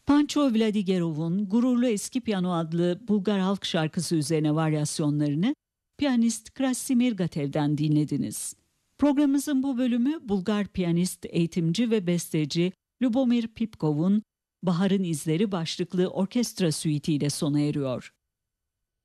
Pancho Vladigerov'un Gururlu Eski Piyano adlı Bulgar halk şarkısı üzerine varyasyonlarını piyanist Krasimir Gatev'den dinlediniz. Programımızın bu bölümü Bulgar piyanist, eğitimci ve besteci Lubomir Pipkov'un Baharın İzleri başlıklı orkestra süiti ile sona eriyor.